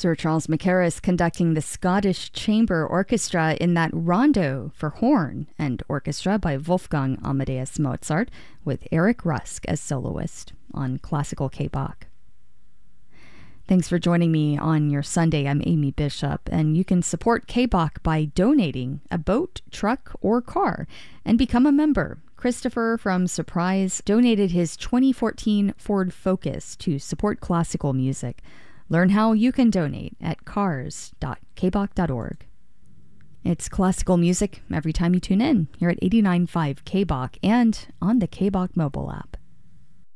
Sir Charles Mackerras conducting the Scottish Chamber Orchestra in that rondo for horn and orchestra by Wolfgang Amadeus Mozart, with Eric Rusk as soloist on Classical K-Bach. Thanks for joining me on your Sunday. I'm Amy Bishop, and you can support K-Bach by donating a boat, truck, or car and become a member. Christopher from Surprise donated his 2014 Ford Focus to support classical music. Learn how you can donate at cars.kbach.org. It's classical music every time you tune in here at 89.5 K-Bach and on the K-Bach mobile app.